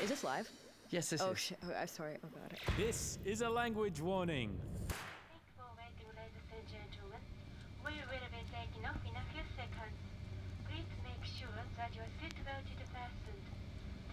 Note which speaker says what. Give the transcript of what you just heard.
Speaker 1: Is this live?
Speaker 2: Yes, this
Speaker 1: Oh
Speaker 2: is.
Speaker 1: shit! Oh, I'm sorry. Oh god.
Speaker 3: This is a language warning.